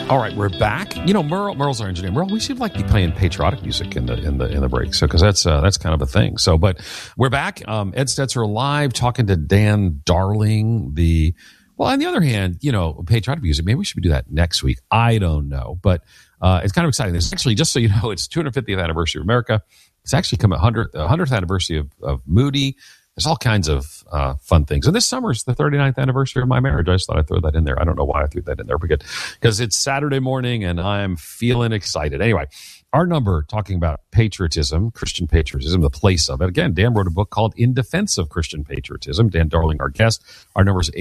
All right, we're back. You know, Merle's our engineer. Merle, we should be playing patriotic music in the break, so because that's kind of a thing. So, but we're back. Ed Stetzer live talking to Dan Darling. On the other hand, you know, patriotic music. Maybe we should do that next week. I don't know, but it's kind of exciting. It's actually, just so you know, it's 250th anniversary of America. It's actually come 100th anniversary of Moody. There's all kinds of fun things. And this summer is the 39th anniversary of my marriage. I just thought I'd throw that in there. I don't know why I threw that in there, because it's Saturday morning and I'm feeling excited. Anyway, our number, talking about patriotism, Christian patriotism, the place of it. Again, Dan wrote a book called In Defense of Christian Patriotism. Dan Darling, our guest. Our number is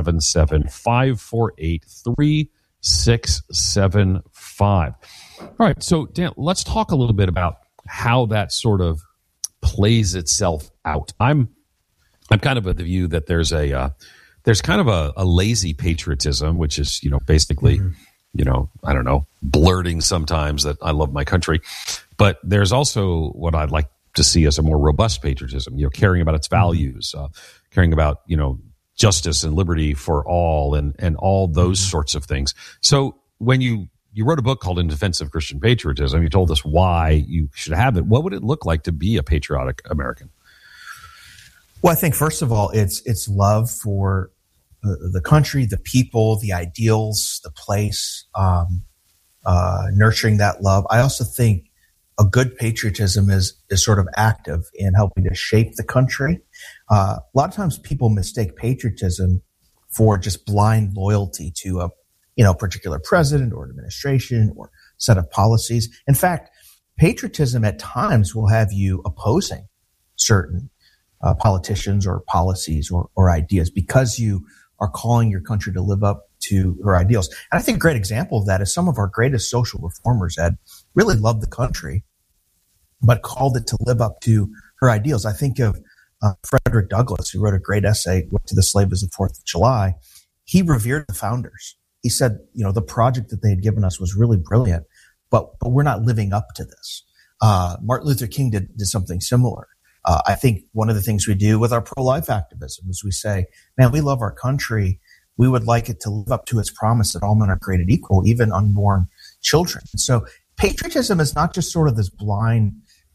877-548-3675. All right, so Dan, let's talk a little bit about how that sort of plays itself out. I'm kind of of the view that there's kind of a lazy patriotism, which is, you know, basically, you know, I don't know, blurting sometimes that I love my country. But there's also what I'd like to see as a more robust patriotism, you know, caring about its values, caring about, you know, justice and liberty for all and all those sorts of things. So when you wrote a book called In Defense of Christian Patriotism, you told us why you should have it. What would it look like to be a patriotic American? Well, I think, first of all, it's love for the country, the people, the ideals, the place, nurturing that love. I also think a good patriotism is sort of active in helping to shape the country. A lot of times people mistake patriotism for just blind loyalty to a particular president or administration or set of policies. In fact, patriotism at times will have you opposing certain politicians or policies or ideas because you are calling your country to live up to her ideals. And I think a great example of that is some of our greatest social reformers, Ed, really loved the country, but called it to live up to her ideals. I think of Frederick Douglass, who wrote a great essay, What to the Slave is the 4th of July. He revered the founders. He said, you know, the project that they had given us was really brilliant, but we're not living up to this. Martin Luther King did something similar. I think one of the things we do with our pro-life activism is we say, man, we love our country. We would like it to live up to its promise that all men are created equal, even unborn children. And so patriotism is not just sort of this blind,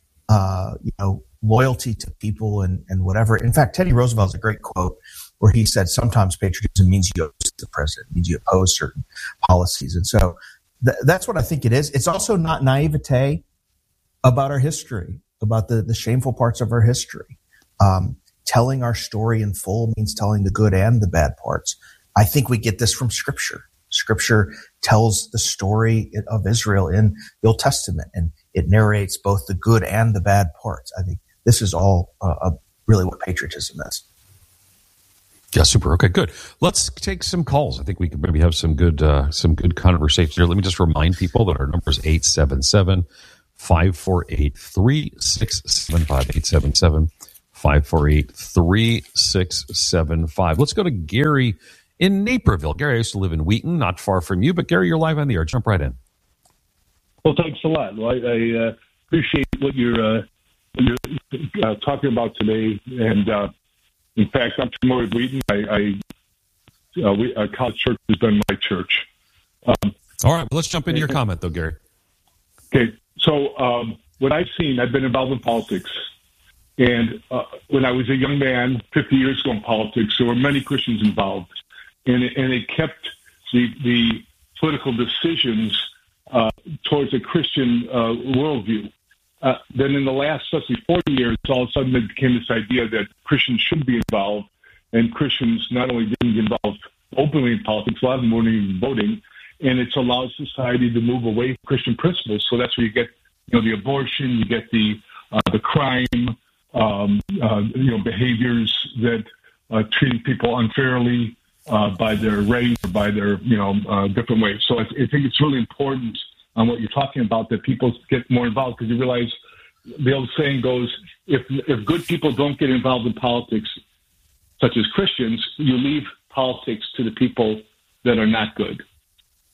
loyalty to people and whatever. In fact, Teddy Roosevelt has a great quote where he said, sometimes patriotism means you oppose the president, means you oppose certain policies. And so that's what I think it is. It's also not naivete about our history, about the shameful parts of our history. Telling our story in full means telling the good and the bad parts. I think we get this from Scripture. Scripture tells the story of Israel in the Old Testament, and it narrates both the good and the bad parts. I think this is all really what patriotism is. Yeah, super. Okay, good. Let's take some calls. I think we could maybe have some good conversation here. Let me just remind people that our number is 877-548-3675, 877-548-3675. Let's go to Gary in Naperville. Gary, I used to live in Wheaton, not far from you, but Gary, you're live on the air. Jump right in. Well, thanks a lot. Well, I appreciate what you're talking about today. And in fact, I'm familiar with Wheaton. Our college church has been my church. All right, well, let's jump into your comment, though, Gary. Okay, so what I've seen, I've been involved in politics. And when I was a young man, 50 years ago in politics, there were many Christians involved. And it kept the political decisions towards a Christian worldview. Then in the last, especially 40 years, all of a sudden it became this idea that Christians should be involved, and Christians not only didn't get involved openly in politics, a lot of them weren't even voting, and it's allowed society to move away from Christian principles. So that's where you get, the abortion, you get the crime, behaviors that treating people unfairly by their race or by their, different ways. So I think it's really important on what you're talking about that people get more involved, because you realize the old saying goes, if good people don't get involved in politics, such as Christians, you leave politics to the people that are not good.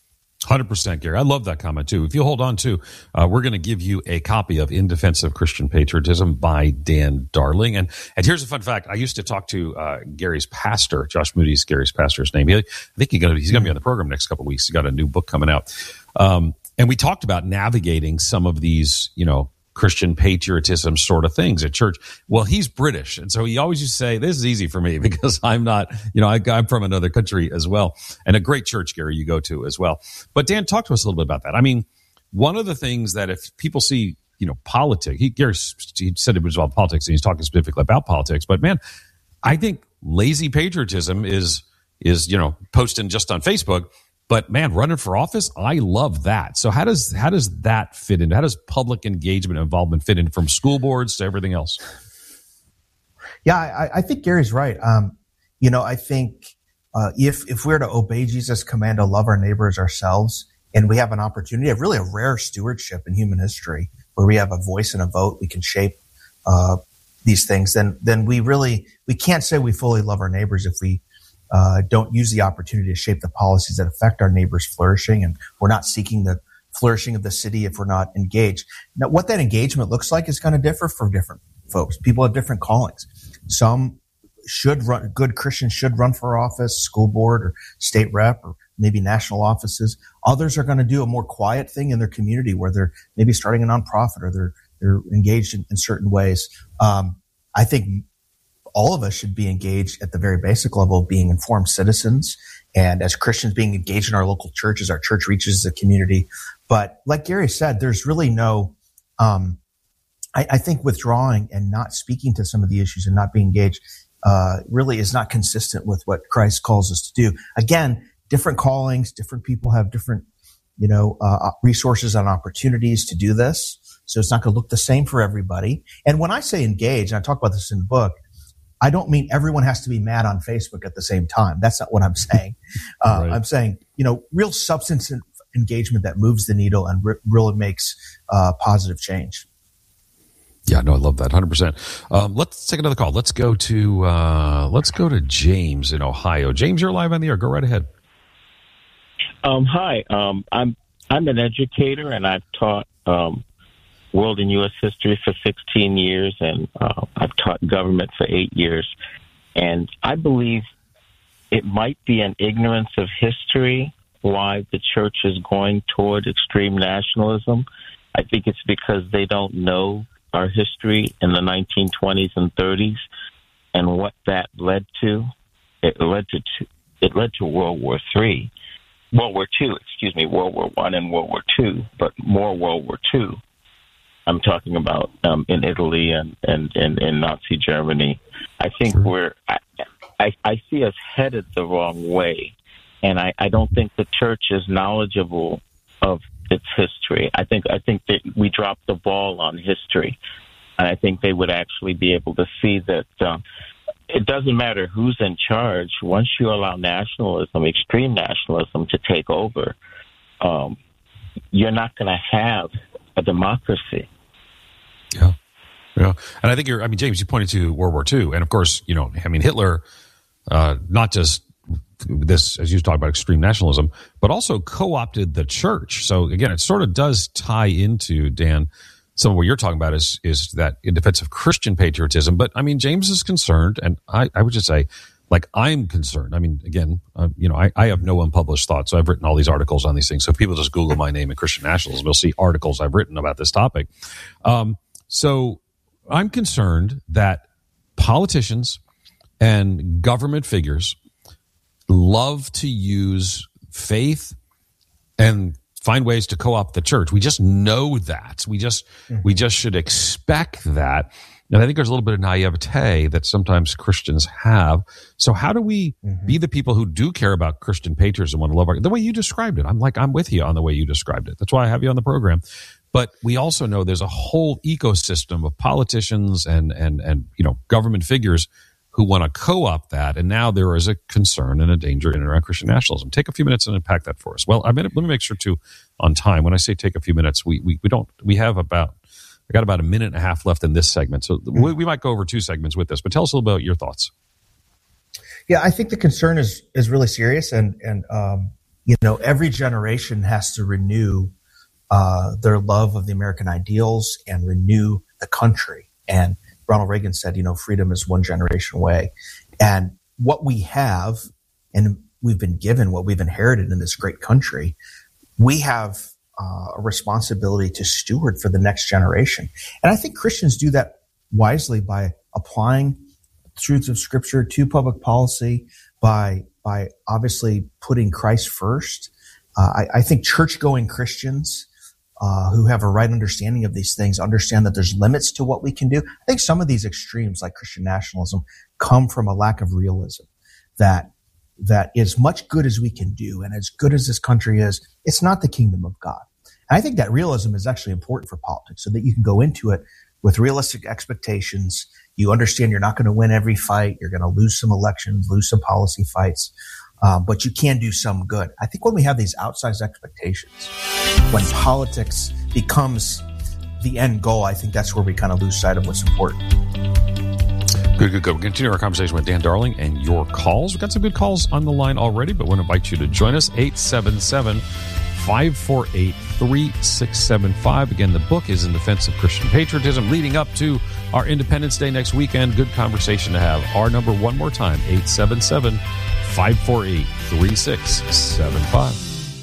100%, Gary. I love that comment, too. If you hold on to, we're going to give you a copy of In Defense of Christian Patriotism by Dan Darling. And here's a fun fact. I used to talk to Gary's pastor, Josh Moody's Gary's pastor's name. I think he's going to be on the program next couple of weeks. He's got a new book coming out. And we talked about navigating some of these, Christian patriotism sort of things at church. Well, he's British. And so he always used to say, this is easy for me because I'm not, I'm from another country as well. And a great church, Gary, you go to as well. But Dan, talk to us a little bit about that. I mean, one of the things that if people see, politics, Gary said it was about politics and he's talking specifically about politics. But man, I think lazy patriotism is posting just on Facebook. But man, running for office, I love that. So how does that fit in? How does public engagement and involvement fit in from school boards to everything else? Yeah, I think Gary's right. I think if we're to obey Jesus' command to love our neighbors ourselves, and we have an opportunity, really a rare stewardship in human history, where we have a voice and a vote, we can shape these things. Then we can't say we fully love our neighbors if we don't use the opportunity to shape the policies that affect our neighbors' flourishing, and we're not seeking the flourishing of the city if we're not engaged. Now, what that engagement looks like is going to differ for different folks. People have different callings. Some good Christians should run for office, school board or state rep or maybe national offices. Others are going to do a more quiet thing in their community where they're maybe starting a nonprofit or they're engaged in certain ways. I think all of us should be engaged at the very basic level of being informed citizens, and as Christians being engaged in our local church as our church reaches the community. But like Gary said, there's really no, I think withdrawing and not speaking to some of the issues and not being engaged really is not consistent with what Christ calls us to do. Again, different callings, different people have different, resources and opportunities to do this. So it's not going to look the same for everybody. And when I say engage, and I talk about this in the book, I don't mean everyone has to be mad on Facebook at the same time. That's not what I'm saying. Right. I'm saying, real substance engagement that moves the needle and really makes positive change. Yeah, no, I love that 100%. Let's take another call. Let's go to James in Ohio. James, you're live on the air. Go right ahead. Hi. I'm an educator, and I've taught world and U.S. history for 16 years, and I've taught government for 8 years. And I believe it might be an ignorance of history why the church is going toward extreme nationalism. I think it's because they don't know our history in the 1920s and 30s and what that led to. It led to World War III. World War I and World War II, but more World War II. I'm talking about in Italy and in Nazi Germany. I think sure. I see us headed the wrong way, and I don't think the church is knowledgeable of its history. I think that we dropped the ball on history, and I think they would actually be able to see that it doesn't matter who's in charge. Once you allow nationalism, extreme nationalism, to take over, you're not going to have a democracy. Yeah. And I think James, you pointed to World War II. And of course, Hitler, not just this, as you talked about extreme nationalism, but also co-opted the church. So again, it sort of does tie into, Dan, some of what you're talking about is that in defense of Christian patriotism. But James is concerned, and I would just say, I'm concerned. Again, I have no unpublished thoughts. So I've written all these articles on these things. So if people just Google my name and Christian nationalism, they'll see articles I've written about this topic. So I'm concerned that politicians and government figures love to use faith and find ways to co-opt the church. We just know that. We just should expect that. And I think there's a little bit of naivete that sometimes Christians have. So how do we be the people who do care about Christian patriotism and want to love the way you described it? I'm with you on the way you described it. That's why I have you on the program. But we also know there's a whole ecosystem of politicians and government figures who want to co-opt that. And now there is a concern and a danger in and around Christian nationalism. Take a few minutes and unpack that for us. Well, let me make sure too on time. When I say take a few minutes, I got about a minute and a half left in this segment. So we might go over 2 segments with this, but tell us a little about your thoughts. Yeah, I think the concern is really serious. And every generation has to renew their love of the American ideals and renew the country. And Ronald Reagan said, freedom is one generation away. And what we have, and we've been given, what we've inherited in this great country, we have a responsibility to steward for the next generation. And I think Christians do that wisely by applying truths of Scripture to public policy, by obviously putting Christ first. I think church-going Christians who have a right understanding of these things understand that there's limits to what we can do. I think some of these extremes, like Christian nationalism, come from a lack of realism that as much good as we can do and as good as this country is, it's not the kingdom of God. And I think that realism is actually important for politics, so that you can go into it with realistic expectations. You understand you're not going to win every fight. You're going to lose some elections, lose some policy fights, but you can do some good. I think when we have these outsized expectations, when politics becomes the end goal, I think that's where we kind of lose sight of what's important. Good. We'll continue our conversation with Dan Darling and your calls. We've got some good calls on the line already, but want to invite you to join us, 877-548-3675. Again, the book is In Defense of Christian Patriotism, leading up to our Independence Day next weekend. Good conversation to have. Our number one more time, 877-548-3675.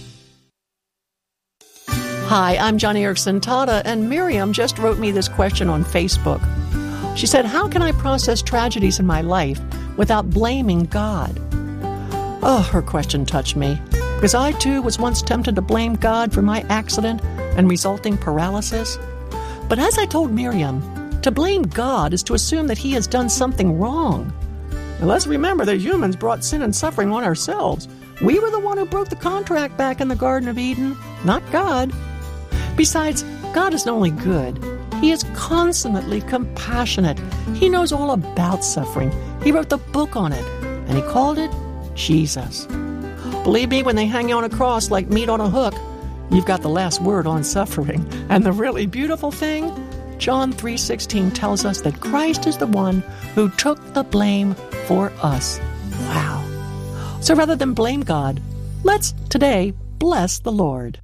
Hi, I'm Johnny Erickson Tata, and Miriam just wrote me this question on Facebook. She said, how can I process tragedies in my life without blaming God? Oh, her question touched me, because I too was once tempted to blame God for my accident and resulting paralysis. But as I told Miriam, to blame God is to assume that He has done something wrong. And let's remember that humans brought sin and suffering on ourselves. We were the one who broke the contract back in the Garden of Eden, not God. Besides, God is not only good, He is consummately compassionate. He knows all about suffering. He wrote the book on it, and He called it Jesus. Believe me, when they hang you on a cross like meat on a hook, you've got the last word on suffering. And the really beautiful thing, John 3:16 tells us that Christ is the one who took the blame for us. Wow. So rather than blame God, let's today bless the Lord.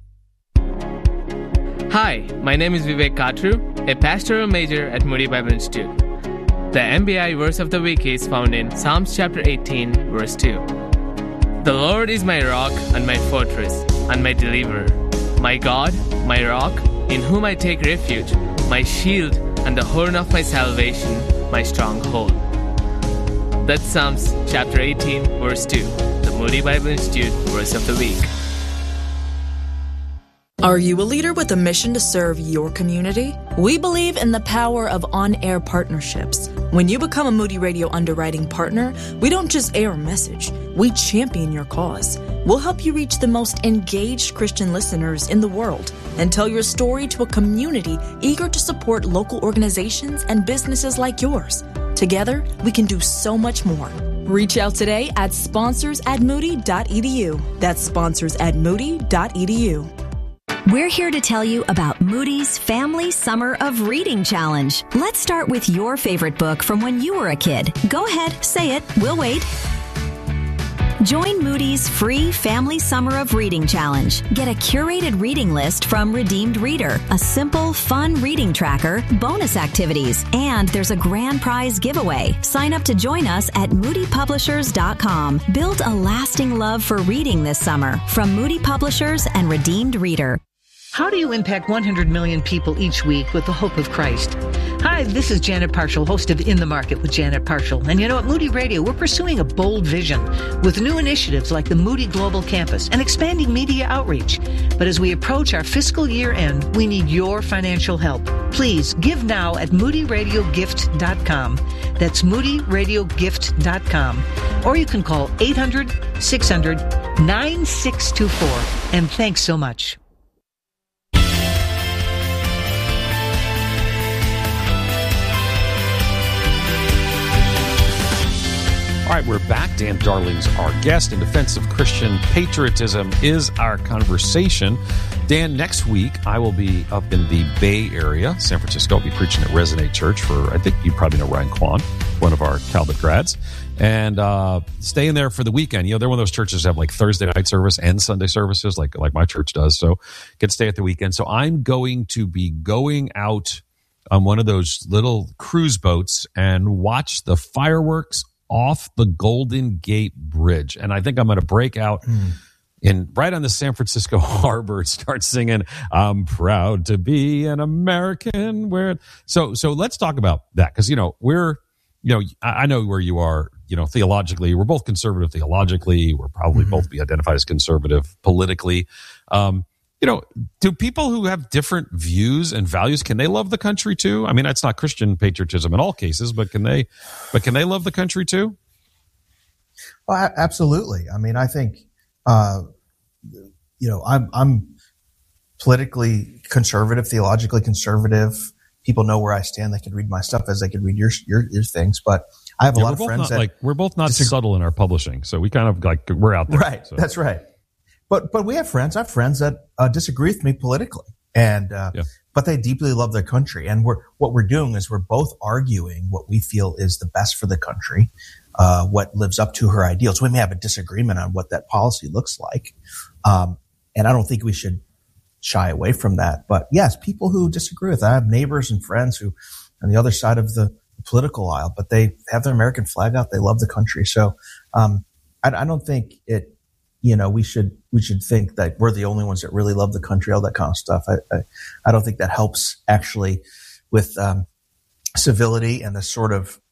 Hi, my name is Vivek Katru, a pastoral major at Moody Bible Institute. The MBI verse of the week is found in Psalms chapter 18, verse 2. The Lord is my rock and my fortress and my deliverer, my God, my rock, in whom I take refuge, my shield and the horn of my salvation, my stronghold. That's Psalms chapter 18, verse 2, the Moody Bible Institute verse of the week. Are you a leader with a mission to serve your community? We believe in the power of on-air partnerships. When you become a Moody Radio underwriting partner, we don't just air a message, we champion your cause. We'll help you reach the most engaged Christian listeners in the world and tell your story to a community eager to support local organizations and businesses like yours. Together, we can do so much more. Reach out today at sponsors@moody.edu. That's sponsors@moody.edu. We're here to tell you about Moody's Family Summer of Reading Challenge. Let's start with your favorite book from when you were a kid. Go ahead, say it. We'll wait. Join Moody's free Family Summer of Reading Challenge. Get a curated reading list from Redeemed Reader, a simple, fun reading tracker, bonus activities, and there's a grand prize giveaway. Sign up to join us at moodypublishers.com. Build a lasting love for reading this summer from Moody Publishers and Redeemed Reader. How do you impact 100 million people each week with the hope of Christ? Hi, this is Janet Parshall, host of In the Market with Janet Parshall. And at Moody Radio, we're pursuing a bold vision with new initiatives like the Moody Global Campus and expanding media outreach. But as we approach our fiscal year end, we need your financial help. Please give now at moodyradiogift.com. That's moodyradiogift.com. Or you can call 800-600-9624. And thanks so much. All right, we're back. Dan Darling's our guest. In Defense of Christian Patriotism is our conversation. Dan, next week I will be up in the Bay Area, San Francisco. I'll be preaching at Resonate Church for, I think you probably know Ryan Kwan. one of our Calvert grads, and staying there for the weekend. You know, they're one of those churches that have like Thursday night service and Sunday services, like my church does. So get to stay at the weekend. So I'm going to be going out on one of those little cruise boats and watch the fireworks off the Golden Gate Bridge. And I think I'm going to break out right on the San Francisco harbor and start singing, "I'm proud to be an American." So let's talk about that, because I know where you are. Theologically, we're both conservative theologically. We're probably both be identified as conservative politically. Do people who have different views and values, can they love the country too? I mean, that's not Christian patriotism in all cases, but can they love the country too? Well, absolutely. I mean, I think, I'm politically conservative, theologically conservative. People know where I stand. They can read my stuff as they can read your things. But I have a lot of friends we're both not subtle in our publishing, so we kind of we're out there. Right. So. That's right. But we have friends. I have friends that disagree with me politically, but they deeply love their country. And what we're doing is we're both arguing what we feel is the best for the country, what lives up to her ideals. We may have a disagreement on what that policy looks like, and I don't think we should shy away from that. But yes, people who disagree with that. I have neighbors and friends who on the other side of the political aisle, but they have their American flag out. They love the country. So I don't think it. We should think that we're the only ones that really love the country, all that kind of stuff. I don't think that helps actually with civility and the sort of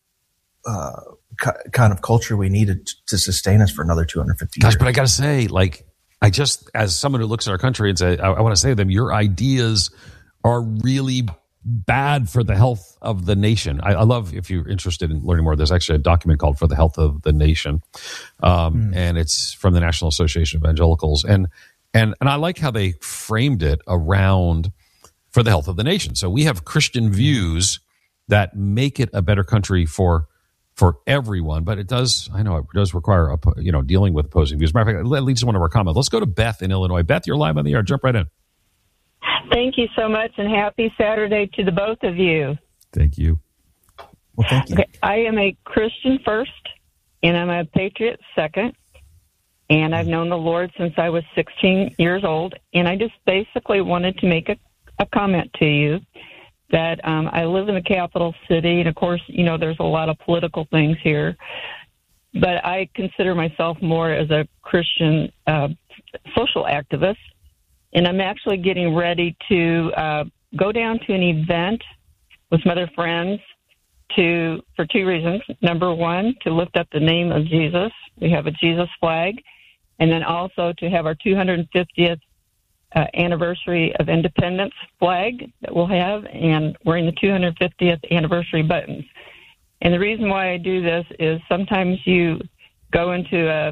kind of culture we needed to sustain us for another 250 years. Gosh, but I got to say, as someone who looks at our country and say, I want to say to them, your ideas are really bad for the health of the nation. I love, if you're interested in learning more, there's actually a document called "For the Health of the Nation," and it's from the National Association of Evangelicals, and I like how they framed it around for the health of the nation. So we have Christian views that make it a better country for everyone, but it does require dealing with opposing views. Matter of fact, that leads to one of our comments. Let's go to Beth in Illinois. Beth, you're live on the air. Jump right in. Thank you so much, and happy Saturday to the both of you. Thank you. Well, thank you. Okay, I am a Christian first, and I'm a patriot second, and I've known the Lord since I was 16 years old, and I just basically wanted to make a comment to you that I live in the capital city, and of course, there's a lot of political things here, but I consider myself more as a Christian social activist. And I'm actually getting ready to go down to an event with some other friends for two reasons. Number one, to lift up the name of Jesus. We have a Jesus flag. And then also to have our 250th anniversary of independence flag that we'll have, and wearing the 250th anniversary buttons. And the reason why I do this is sometimes you go into a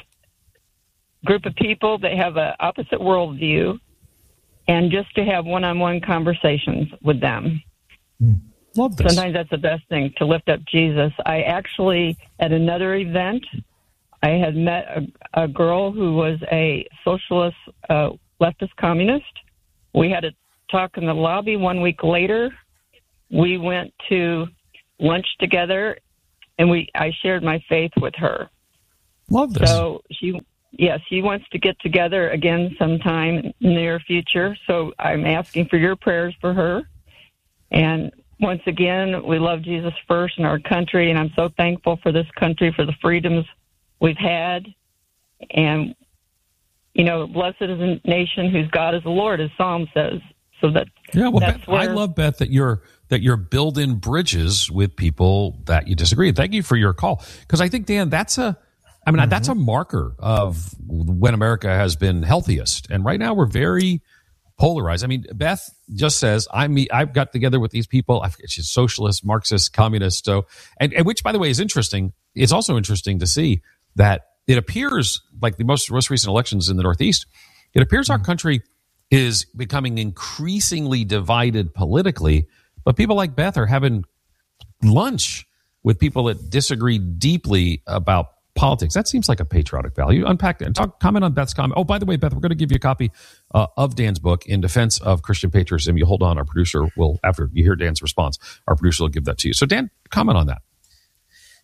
group of people that have an opposite worldview, and just to have one-on-one conversations with them. Love this. Sometimes that's the best thing, to lift up Jesus. I actually, at another event, I had met a girl who was a socialist, leftist communist. We had a talk in the lobby. 1 week later, we went to lunch together, and I shared my faith with her. Love this. So she wants to get together again sometime in the near future. So I'm asking for your prayers for her. And once again, we love Jesus first in our country, and I'm so thankful for this country, for the freedoms we've had. And, blessed is a nation whose God is the Lord, as Psalm says. So that's Beth, I love, Beth, that you're building bridges with people that you disagree. Thank you for your call, because I think, Dan, that's a marker of when America has been healthiest. And right now we're very polarized. I mean, Beth just says, I've got together with these people. I forget, she's socialist, Marxist, communist. So, and which, by the way, is interesting. It's also interesting to see that it appears like the most recent elections in the Northeast, it appears our country is becoming increasingly divided politically, but people like Beth are having lunch with people that disagree deeply about politics. That seems like a patriotic value. Unpack that and comment on Beth's comment. Oh, by the way, Beth, we're going to give you a copy of Dan's book, In Defense of Christian Patriotism. You hold on. Our producer will, after you hear Dan's response, our producer will give that to you. So, Dan, comment on that.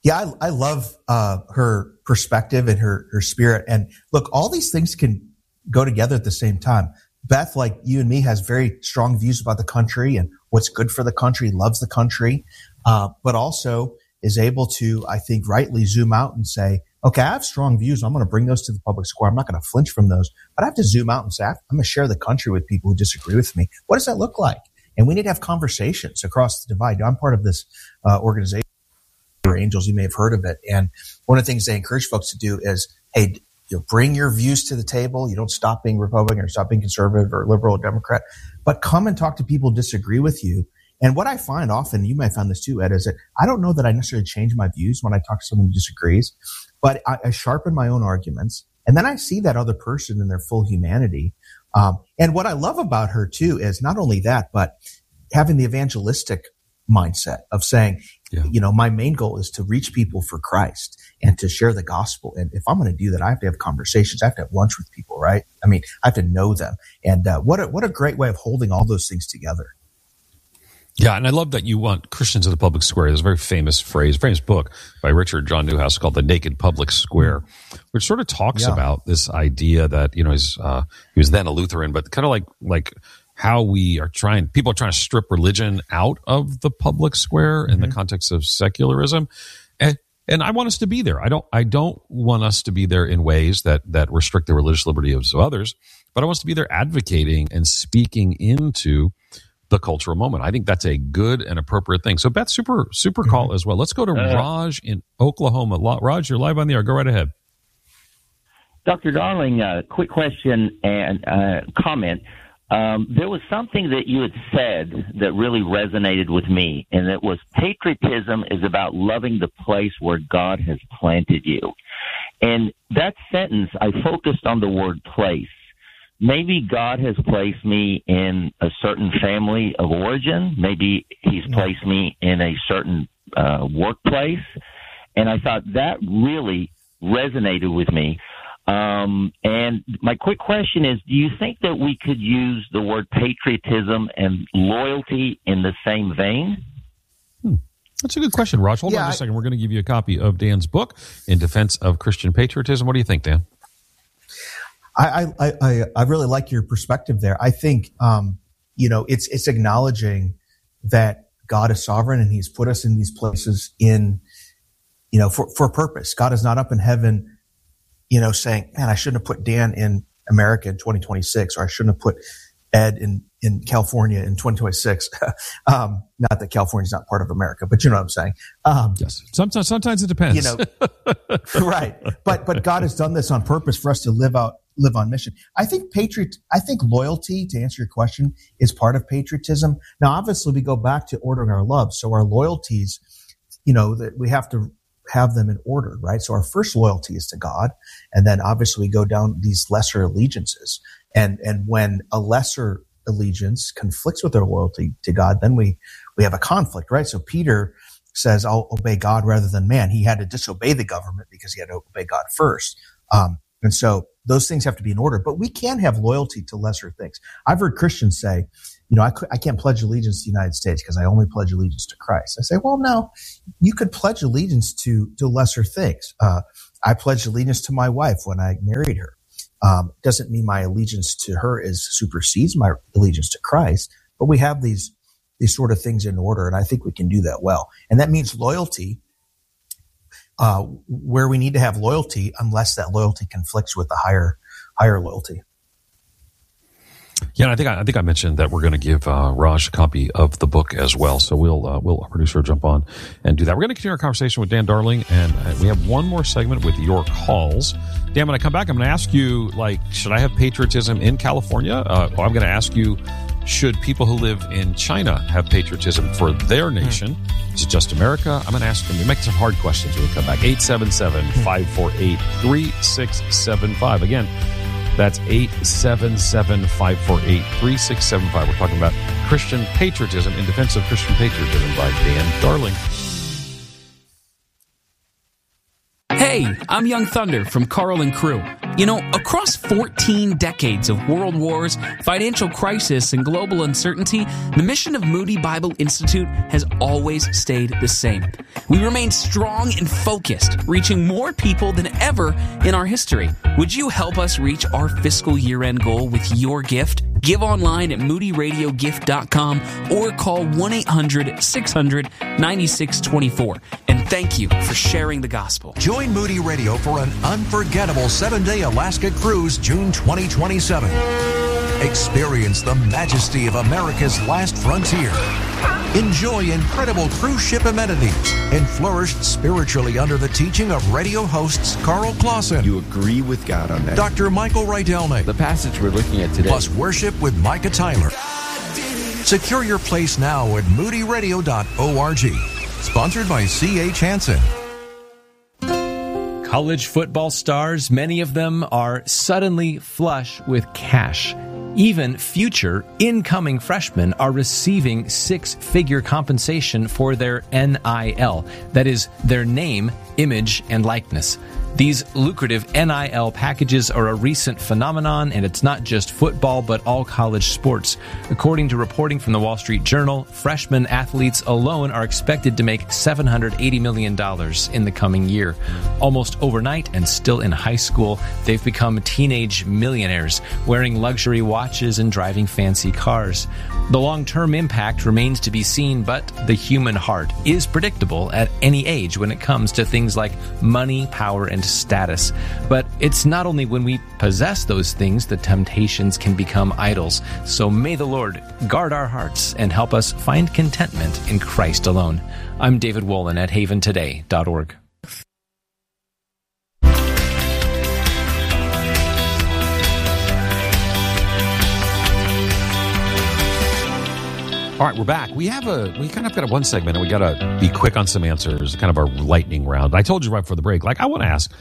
Yeah, I love her perspective and her spirit. And look, all these things can go together at the same time. Beth, like you and me, has very strong views about the country and what's good for the country, loves the country, but also is able to, I think, rightly zoom out and say, okay, I have strong views. I'm going to bring those to the public square. I'm not going to flinch from those, but I have to zoom out and say, I'm going to share the country with people who disagree with me. What does that look like? And we need to have conversations across the divide. I'm part of this organization, Angels. You may have heard of it. And one of the things they encourage folks to do is, hey, bring your views to the table. You don't stop being Republican or stop being conservative or liberal or Democrat, but come and talk to people who disagree with you. And what I find often, you might find this too, Ed, is that I don't know that I necessarily change my views when I talk to someone who disagrees, but I sharpen my own arguments. And then I see that other person in their full humanity. And what I love about her too is not only that, but having the evangelistic mindset of saying, my main goal is to reach people for Christ and to share the gospel. And if I'm going to do that, I have to have conversations. I have to have lunch with people, right? I mean, I have to know them. And what a great way of holding all those things together. Yeah, and I love that you want Christians in the public square. There's a very famous book by Richard John Newhouse called The Naked Public Square, which sort of talks about this idea that, he was then a Lutheran, but kind of like how people are trying to strip religion out of the public square in the context of secularism. And I want us to be there. I don't want us to be there in ways that restrict the religious liberty of others, but I want us to be there advocating and speaking into the cultural moment. I think that's a good and appropriate thing. So Beth, super call as well. Let's go to Raj in Oklahoma. Raj, you're live on the air. Go right ahead. Dr. Darling, quick question and comment. There was something that you had said that really resonated with me, and it was patriotism is about loving the place where God has planted you. And that sentence, I focused on the word place. Maybe God has placed me in a certain family of origin. Maybe he's placed me in a certain workplace. And I thought that really resonated with me. And my quick question is, do you think that we could use the word patriotism and loyalty in the same vein? That's a good question, Raj. Hold on just a second. We're going to give you a copy of Dan's book, In Defense of Christian Patriotism. What do you think, Dan? I really like your perspective there. I think, it's acknowledging that God is sovereign and he's put us in these places for a purpose. God is not up in heaven, saying, man, I shouldn't have put Dan in America in 2026, or I shouldn't have put Ed in California in 2026. Not that California's not part of America, but you know what I'm saying? Yes. Sometimes it depends. Right. But God has done this on purpose for us to live on mission. I think loyalty, to answer your question, is part of patriotism. Now, obviously, we go back to ordering our love. So our loyalties, that we have to have them in order, right? So our first loyalty is to God. And then obviously we go down these lesser allegiances. And when a lesser allegiance conflicts with our loyalty to God, then we have a conflict, right? So Peter says, I'll obey God rather than man. He had to disobey the government because he had to obey God first. And so those things have to be in order, but we can have loyalty to lesser things. I've heard Christians say, I can't pledge allegiance to the United States because I only pledge allegiance to Christ. I say, well, no, you could pledge allegiance to lesser things. I pledged allegiance to my wife when I married her. Doesn't mean my allegiance to her supersedes my allegiance to Christ, but we have these sort of things in order, and I think we can do that well. And that means loyalty, where we need to have loyalty, unless that loyalty conflicts with the higher loyalty. Yeah, and I think I mentioned that we're going to give Raj a copy of the book as well. So we'll our producer jump on and do that. We're going to continue our conversation with Dan Darling, and we have one more segment with your calls. Dan, when I come back, I'm going to ask you, should I have patriotism in California? I'm going to ask you, should people who live in China have patriotism for their nation? Is it just America? I'm going to ask them. We make some hard questions when we come back. 877-548-3675. Again, that's 877-548-3675. We're talking about Christian patriotism, In Defense of Christian Patriotism by Dan Darling. Hey, I'm Young Thunder from Carl and Crew. You know, across 14 decades of world wars, financial crisis, and global uncertainty, the mission of Moody Bible Institute has always stayed the same. We remain strong and focused, reaching more people than ever in our history. Would you help us reach our fiscal year-end goal with your gift? Give online at moodyradiogift.com or call 1-800-600-9624. And thank you for sharing the gospel. Join Moody Radio for an unforgettable 7-day Alaska cruise, June 2027. Experience the majesty of America's last frontier. Enjoy incredible cruise ship amenities and flourish spiritually under the teaching of radio hosts Carl Clausen. You agree with God on that. Dr. Michael Rydelnik. The passage we're looking at today. Plus worship with Micah Tyler. Secure your place now at moodyradio.org. Sponsored by C.H. Hansen. College football stars, many of them are suddenly flush with cash. Even future incoming freshmen are receiving six-figure compensation for their NIL. That is, their name, image, and likeness. These lucrative NIL packages are a recent phenomenon, and it's not just football, but all college sports. According to reporting from the Wall Street Journal, freshman athletes alone are expected to make $780 million in the coming year. Almost overnight and still in high school, they've become teenage millionaires, wearing luxury watches and driving fancy cars. The long-term impact remains to be seen, but the human heart is predictable at any age when it comes to things like money, power, and status. But it's not only when we possess those things that temptations can become idols. So may the Lord guard our hearts and help us find contentment in Christ alone. I'm David Wolin at haventoday.org. All right, we're back. We kind of got one segment, and we got to be quick on some answers, kind of our lightning round. I told you right before the break, I want to ask,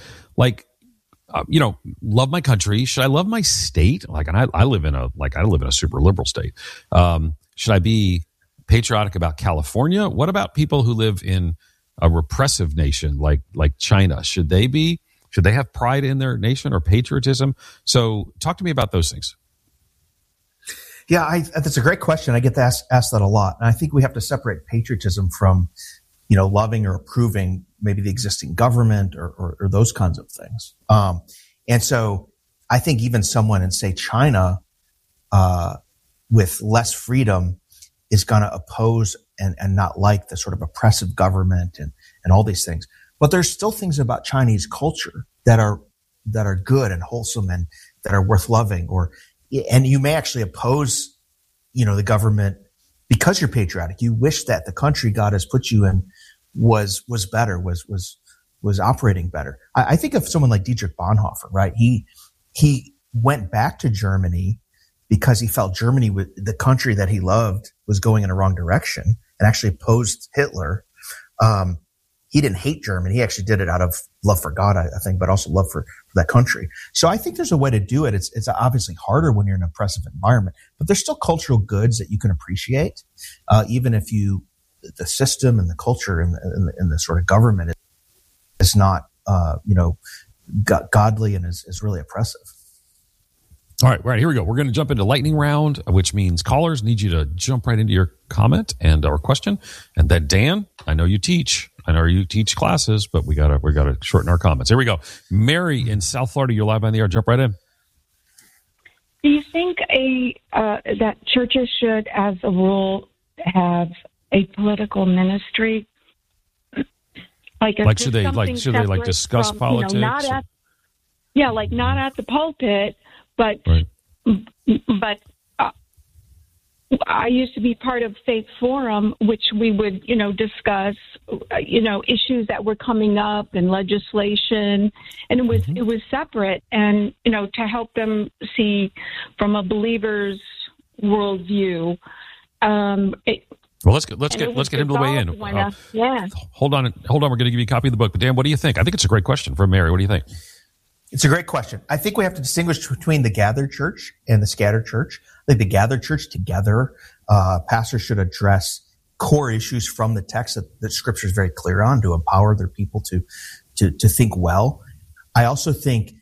love my country. Should I love my state? And I live in a super liberal state. Should I be patriotic about California? What about people who live in a repressive nation like China? Should they have pride in their nation or patriotism? So talk to me about those things. Yeah, that's a great question. I get asked that a lot. And I think we have to separate patriotism from, loving or approving maybe the existing government or those kinds of things. And so I think even someone in, say, China with less freedom is going to oppose and not like the sort of oppressive government and all these things. But there's still things about Chinese culture that are good and wholesome and that are worth loving, and you may actually oppose, the government because you're patriotic. You wish that the country God has put you in was better, was operating better. I think of someone like Dietrich Bonhoeffer, right? He went back to Germany because he felt Germany, the country that he loved, was going in a wrong direction and actually opposed Hitler. He didn't hate Germany. He actually did it out of love for God, I think, but also love for that country. So I think there's a way to do it. It's obviously harder when you're in an oppressive environment, but there's still cultural goods that you can appreciate, even if the system and the culture and the sort of government is not, godly and is really oppressive. All right, here we go. We're going to jump into lightning round, which means callers need you to jump right into your comment and our question. And then Dan, I know you teach classes, but we gotta shorten our comments. Here we go. Mary in South Florida, you're live on the air. Jump right in. Do you think that churches should, as a rule, have a political ministry? Should they discuss politics? Not at the pulpit, but right. But I used to be part of Faith Forum, which we would, discuss, issues that were coming up and legislation, and it was separate, and to help them see from a believer's worldview. Well, let's get him to weigh in. Yeah. Hold on. We're going to give you a copy of the book. But Dan, what do you think? I think it's a great question from Mary. What do you think? It's a great question. I think we have to distinguish between the gathered church and the scattered church. I think the gathered church together, pastors should address core issues from the text that Scripture is very clear on to empower their people to think well. I also think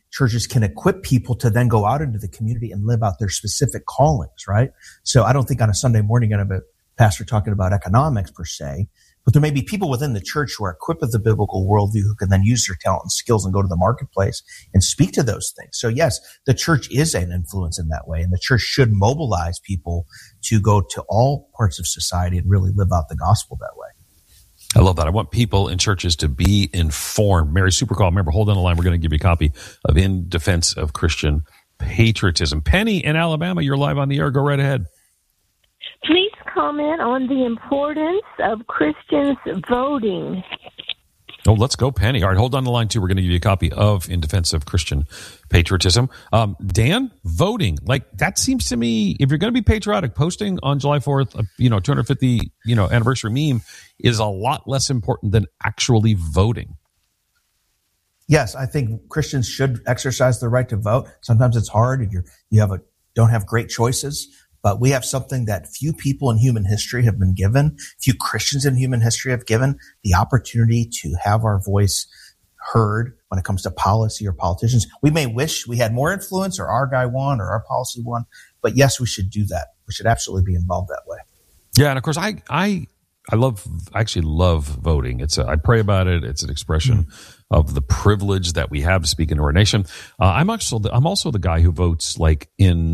churches can equip people to then go out into the community and live out their specific callings, right? So I don't think on a Sunday morning you're going to have a pastor talking about economics per se, but there may be people within the church who are equipped with the biblical worldview who can then use their talent and skills and go to the marketplace and speak to those things. So yes, the church is an influence in that way, and the church should mobilize people to go to all parts of society and really live out the gospel that way. I love that. I want people in churches to be informed. Mary Supercall, remember, hold on the line. We're going to give you a copy of In Defense of Christian Patriotism. Penny in Alabama, you're live on the air. Go right ahead. Please comment on the importance of Christians voting. Oh, let's go, Penny. All right, hold on the line, too. We're going to give you a copy of In Defense of Christian Patriotism. Dan, voting. Like, that seems to me, if you're going to be patriotic, posting on July 4th, 250, anniversary meme is a lot less important than actually voting. Yes, I think Christians should exercise their right to vote. Sometimes it's hard and don't have great choices. But we have something that few people in human history have been given, few Christians in human history have given, the opportunity to have our voice heard when it comes to policy or politicians. We may wish we had more influence, or our guy won, or our policy won, but yes, we should do that. We should absolutely be involved that way. Yeah, and of course, I actually love voting. I pray about it. It's an expression of the privilege that we have to speak into our nation. I'm also the guy who votes like in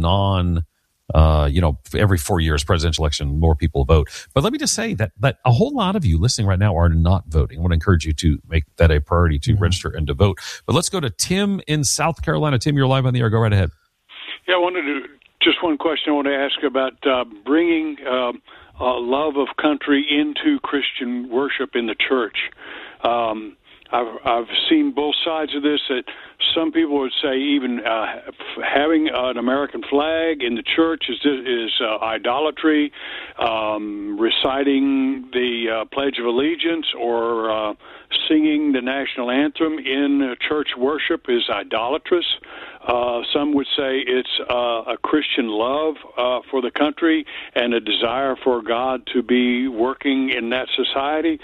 every 4 years, presidential election, more people vote. But let me just say that a whole lot of you listening right now are not voting. I want to encourage you to make that a priority to register and to vote. But let's go to Tim in South Carolina. Tim, you're live on the air. Go right ahead. Yeah, just one question I want to ask about bringing love of country into Christian worship in the church. I've seen both sides of this. That some people would say even having an American flag in the church is idolatry. Reciting the Pledge of Allegiance or singing the national anthem in church worship is idolatrous. Some would say it's a Christian love for the country and a desire for God to be working in that society.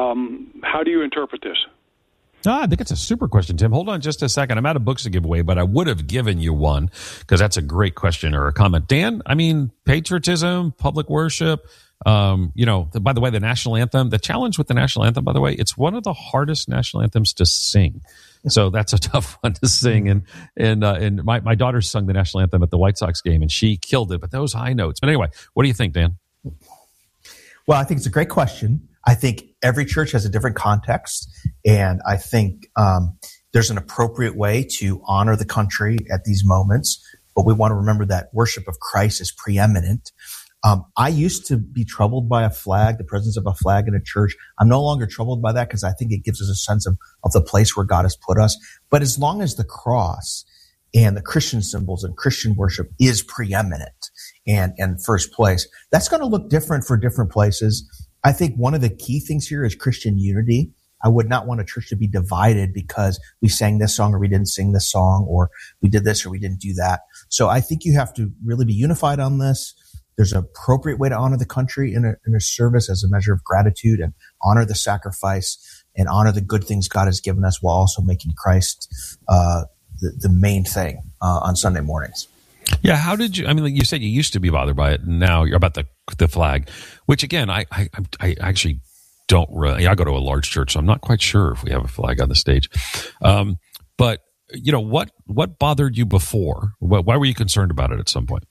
How do you interpret this? I think it's a super question, Tim. Hold on just a second. I'm out of books to give away, but I would have given you one because that's a great question or a comment. Dan, patriotism, public worship, by the way, the national anthem, the challenge with the national anthem, by the way, it's one of the hardest national anthems to sing. So that's a tough one to sing. And my daughter sung the national anthem at the White Sox game and she killed it, but those high notes. But anyway, what do you think, Dan? Well, I think it's a great question. I think every church has a different context, and I think there's an appropriate way to honor the country at these moments, but we want to remember that worship of Christ is preeminent. I used to be troubled by a flag, the presence of a flag in a church. I'm no longer troubled by that because I think it gives us a sense of the place where God has put us. But as long as the cross and the Christian symbols and Christian worship is preeminent and first place, that's going to look different for different places. I think one of the key things here is Christian unity. I would not want a church to be divided because we sang this song or we didn't sing this song, or we did this or we didn't do that. So I think you have to really be unified on this. There's an appropriate way to honor the country in a service as a measure of gratitude and honor the sacrifice and honor the good things God has given us while also making Christ the main thing on Sunday mornings. Yeah, how did you? You said you used to be bothered by it, and now you're about the flag, which again, I actually don't really. I go to a large church, so I'm not quite sure if we have a flag on the stage. But what bothered you before? Why were you concerned about it at some point?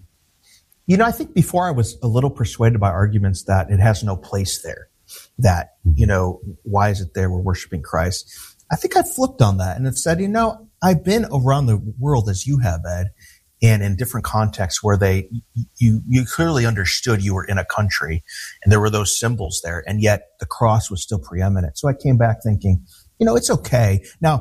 I think before I was a little persuaded by arguments that it has no place there. That why is it there? We're worshiping Christ. I think I flipped on that and have said, I've been around the world as you have, Ed. And in different contexts where you clearly understood you were in a country and there were those symbols there, and yet the cross was still preeminent. So I came back thinking, it's okay. Now,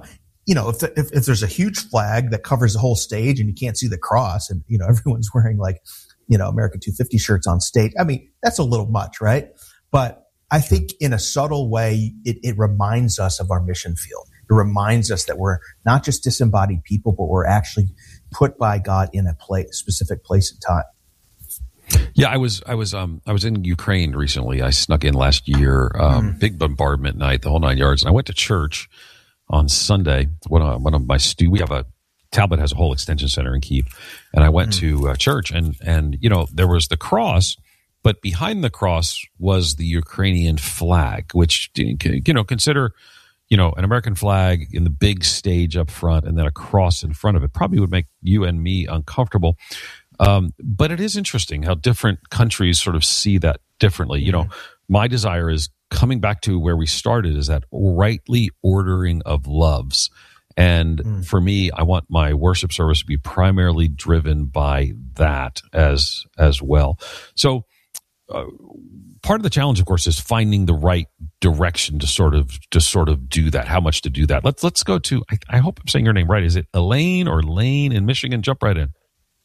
if there's a huge flag that covers the whole stage and you can't see the cross and, everyone's wearing American 250 shirts on stage, that's a little much, right? But I think in a subtle way, it reminds us of our mission field. It reminds us that we're not just disembodied people, but we're actually put by God in a specific place and time. Yeah, I was in Ukraine recently. I snuck in last year, big bombardment night, the whole 9 yards. And I went to church on Sunday. We have a Talbot has a whole extension center in Kyiv, and I went to church, and there was the cross, but behind the cross was the Ukrainian flag, which consider an American flag in the big stage up front, and then a cross in front of it probably would make you and me uncomfortable. But it is interesting how different countries sort of see that differently. My desire is coming back to where we started, is that rightly ordering of loves. And for me, I want my worship service to be primarily driven by that as well. So part of the challenge, of course, is finding the right direction to sort of do that. How much to do that? Let's go to. I hope I'm saying your name right. Is it Elaine or Lane in Michigan? Jump right in.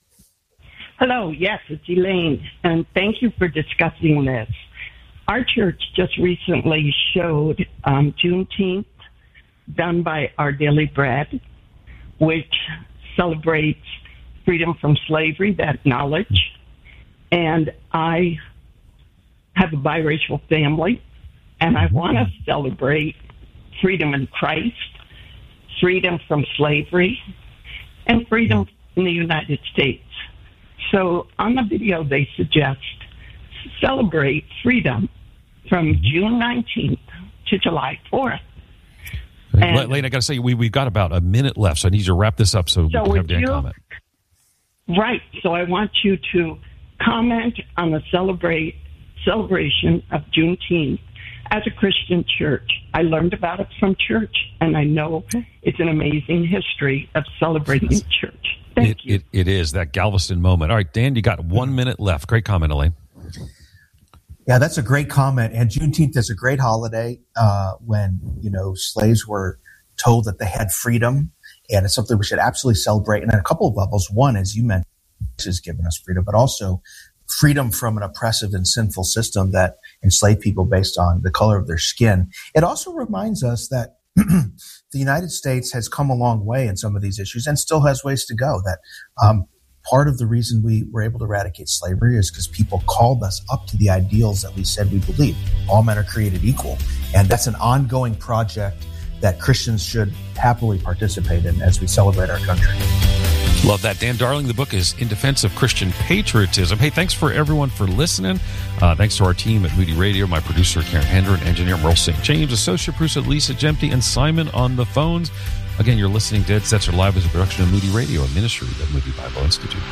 Hello. Yes, it's Elaine, and thank you for discussing this. Our church just recently showed Juneteenth, done by Our Daily Bread, which celebrates freedom from slavery, that knowledge. And I have a biracial family, and I want to celebrate freedom in Christ, freedom from slavery, and freedom in the United States. So on the video, they suggest celebrate freedom from June 19th to July 4th. Lane, I got to say, we've got about a minute left, so I need you to wrap this up so we can have Dan comment. Right. So I want you to comment on the celebration of Juneteenth as a Christian church. I learned about it from church, and I know it's an amazing history of celebrating church. Thank you. It is that Galveston moment. All right, Dan, you got 1 minute left. Great comment, Elaine. Yeah, that's a great comment. And Juneteenth is a great holiday when, slaves were told that they had freedom. And it's something we should absolutely celebrate. And on a couple of levels. One, as you mentioned, has given us freedom, but also freedom from an oppressive and sinful system that enslaved people based on the color of their skin. It also reminds us that the United States has come a long way in some of these issues and still has ways to go. That part of the reason we were able to eradicate slavery is because people called us up to the ideals that we said we believe. All men are created equal. And that's an ongoing project that Christians should happily participate in as we celebrate our country. Love that. Dan Darling, the book is In Defense of Christian Patriotism. Hey, thanks for everyone for listening. Thanks to our team at Moody Radio, my producer, Karen Hendren, engineer Merle St. James, associate producer Lisa Jemty, and Simon on the phones. Again, you're listening to Ed Stetzer Live as a production of Moody Radio, a ministry of Moody Bible Institute.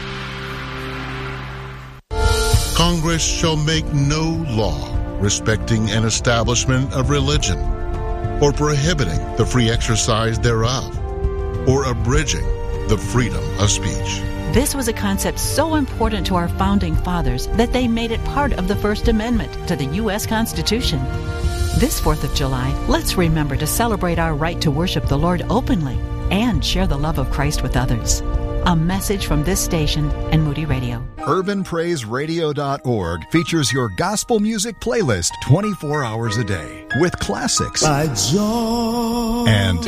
Congress shall make no law respecting an establishment of religion, or prohibiting the free exercise thereof, or abridging the freedom of speech. This was a concept so important to our founding fathers that they made it part of the First Amendment to the U.S. Constitution. This 4th of July, let's remember to celebrate our right to worship the Lord openly and share the love of Christ with others. A message from this station and Moody Radio. UrbanPraiseRadio.org features your gospel music playlist 24 hours a day with classics and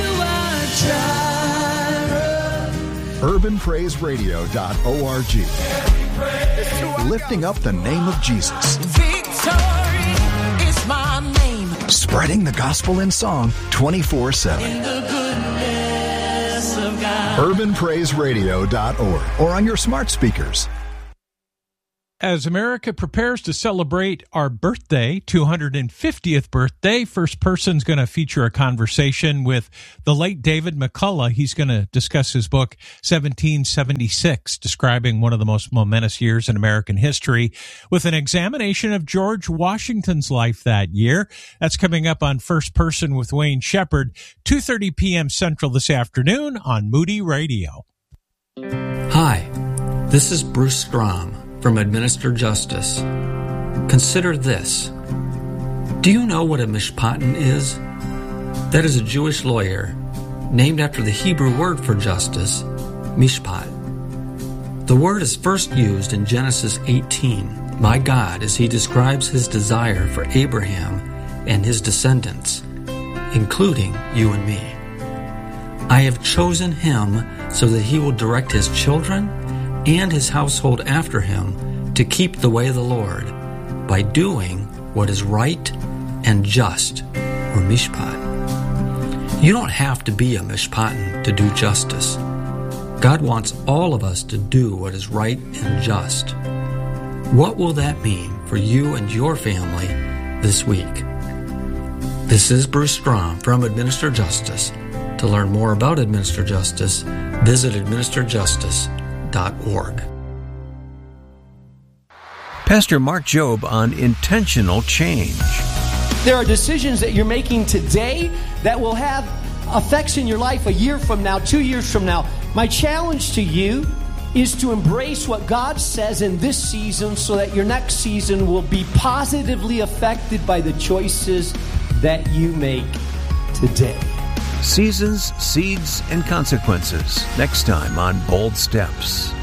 UrbanPraiseRadio.org, lifting up the name of Jesus. Victory is my name. Spreading the gospel in song 24/7. In the goodness of God. UrbanPraiseRadio.org or on your smart speakers. As America prepares to celebrate our birthday, 250th birthday, First Person's going to feature a conversation with the late David McCullough. He's going to discuss his book, 1776, describing one of the most momentous years in American history, with an examination of George Washington's life that year. That's coming up on First Person with Wayne Shepherd, 2:30 p.m. Central this afternoon on Moody Radio. Hi, this is Bruce Strom from Administer Justice. Consider this. Do you know what a mishpatin is? That is a Jewish lawyer, named after the Hebrew word for justice, mishpat. The word is first used in Genesis 18 by God as he describes his desire for Abraham and his descendants, including you and me. I have chosen him so that he will direct his children and his household after him to keep the way of the Lord by doing what is right and just, or mishpat. You don't have to be a mishpatin to do justice. God wants all of us to do what is right and just. What will that mean for you and your family this week? This is Bruce Strom from Administer Justice. To learn more about Administer Justice, visit administerjustice.org. Pastor Mark Jobe on intentional change. There are decisions that you're making today that will have effects in your life a year from now, 2 years from now. My challenge to you is to embrace what God says in this season so that your next season will be positively affected by the choices that you make today. Seasons, Seeds, and Consequences. Next time on Bold Steps.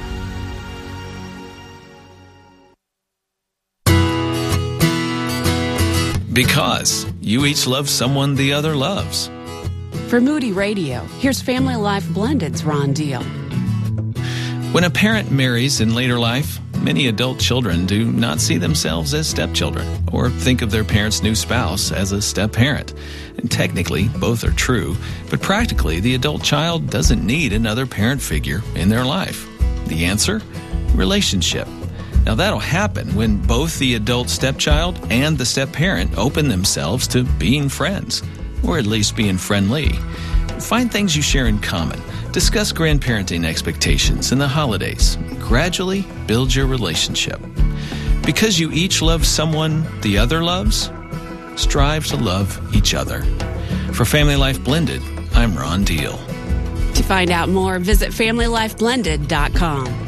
Because you each love someone the other loves. For Moody Radio, here's Family Life Blended's Ron Deal. When a parent marries in later life, many adult children do not see themselves as stepchildren or think of their parent's new spouse as a step-parent. And technically, both are true, but practically, the adult child doesn't need another parent figure in their life. The answer? Relationship. Now, that'll happen when both the adult stepchild and the step-parent open themselves to being friends, or at least being friendly. Find things you share in common. Discuss grandparenting expectations and the holidays. Gradually build your relationship. Because you each love someone the other loves, strive to love each other. For Family Life Blended, I'm Ron Deal. To find out more, visit FamilyLifeBlended.com.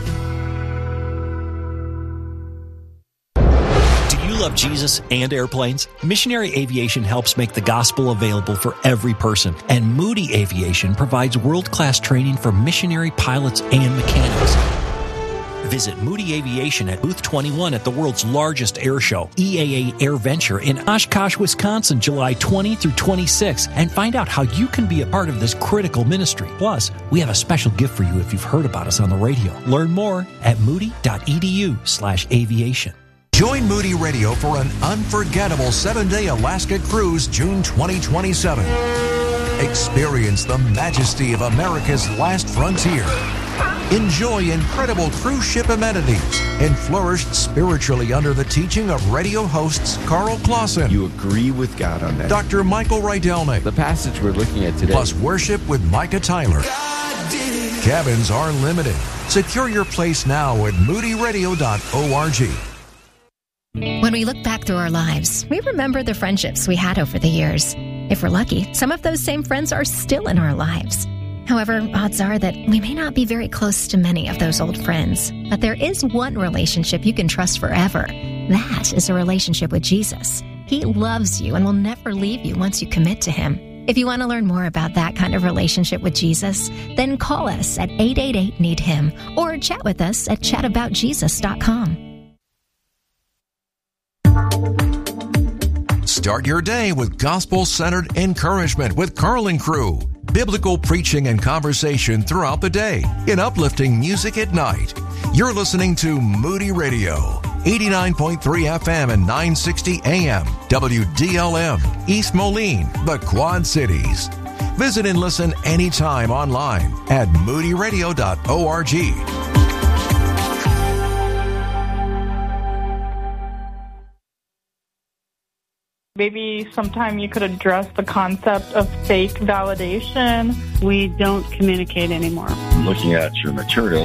Love Jesus and airplanes? Missionary Aviation helps make the gospel available for every person, and Moody Aviation provides world-class training for missionary pilots and mechanics. Visit Moody Aviation at Booth 21 at the world's largest air show, EAA Air Venture in Oshkosh, Wisconsin, July 20 through 26, and find out how you can be a part of this critical ministry. Plus, we have a special gift for you if you've heard about us on the radio. Learn more at moody.edu/aviation. Join Moody Radio for an unforgettable 7-day Alaska cruise, June 2027. Experience the majesty of America's last frontier. Enjoy incredible cruise ship amenities and flourish spiritually under the teaching of radio hosts Carl Clausen. You agree with God on that. Dr. Michael Rydelnik. The passage we're looking at today. Plus worship with Micah Tyler. Cabins are limited. Secure your place now at moodyradio.org. When we look back through our lives, we remember the friendships we had over the years. If we're lucky, some of those same friends are still in our lives. However, odds are that we may not be very close to many of those old friends. But there is one relationship you can trust forever. That is a relationship with Jesus. He loves you and will never leave you once you commit to Him. If you want to learn more about that kind of relationship with Jesus, then call us at 888-NEED-HIM or chat with us at chataboutjesus.com. Start your day with gospel-centered encouragement with Carl and Crew. Biblical preaching and conversation throughout the day in uplifting music at night. You're listening to Moody Radio, 89.3 FM and 960 AM, WDLM, East Moline, the Quad Cities. Visit and listen anytime online at moodyradio.org. Maybe sometime you could address the concept of fake validation. We don't communicate anymore. Looking at your material,